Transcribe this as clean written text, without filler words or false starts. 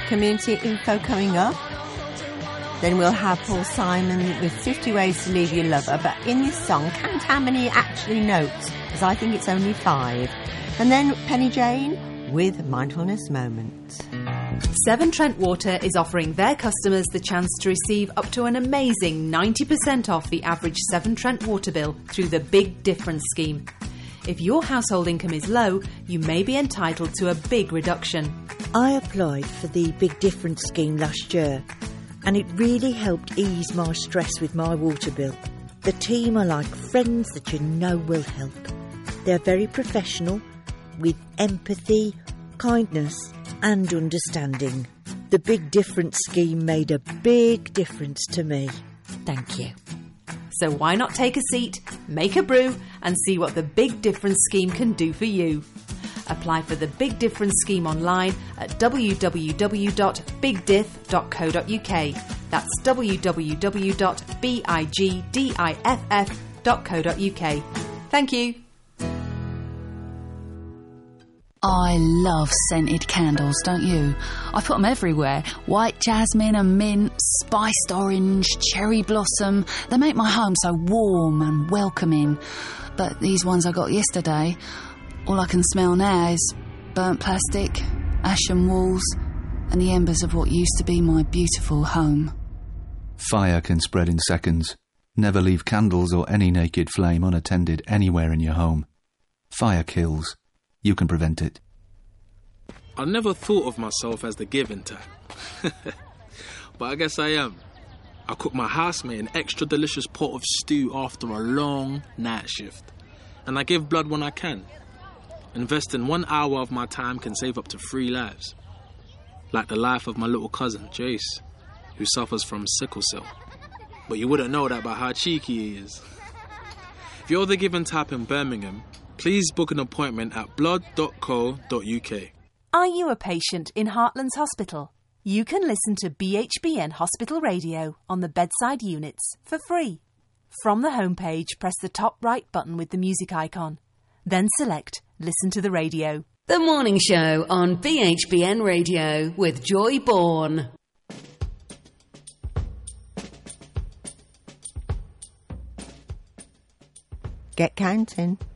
community info coming up. Then we'll have Paul Simon with 50 Ways to Leave Your Lover. But in this song, count how many actually notes, because I think it's only 5. And then Penny Jane with Mindfulness Moment. Severn Trent Water is offering their customers the chance to receive up to an amazing 90% off the average Severn Trent water bill through the Big Difference scheme. If your household income is low, you may be entitled to a big reduction. I applied for the Big Difference scheme last year, and it really helped ease my stress with my water bill. The team are like friends that you know will help. They're very professional, with empathy, kindness and understanding. The Big Difference scheme made a big difference to me. Thank you. So why not take a seat, make a brew and see what the Big Difference scheme can do for you. Apply for the Big Difference scheme online at www.bigdiff.co.uk. That's www.bigdiff.co.uk. Thank you. I love scented candles, don't you? I put them everywhere. White jasmine and mint, spiced orange, cherry blossom. They make my home so warm and welcoming. But these ones I got yesterday, all I can smell now is burnt plastic, ashen walls, and the embers of what used to be my beautiful home. Fire can spread in seconds. Never leave candles or any naked flame unattended anywhere in your home. Fire kills. You can prevent it. I never thought of myself as the giving type. But I guess I am. I cook my housemate an extra delicious pot of stew after a long night shift. And I give blood when I can. Investing 1 hour of my time can save up to 3 lives. Like the life of my little cousin, Jace, who suffers from sickle cell. But you wouldn't know that by how cheeky he is. If you're the giving type in Birmingham, please book an appointment at blood.co.uk. Are you a patient in Heartlands Hospital? You can listen to BHBN Hospital Radio on the bedside units for free. From the homepage, press the top right button with the music icon. Then select Listen to the Radio. The Morning Show on BHBN Radio with Joy Bourne. Get counting.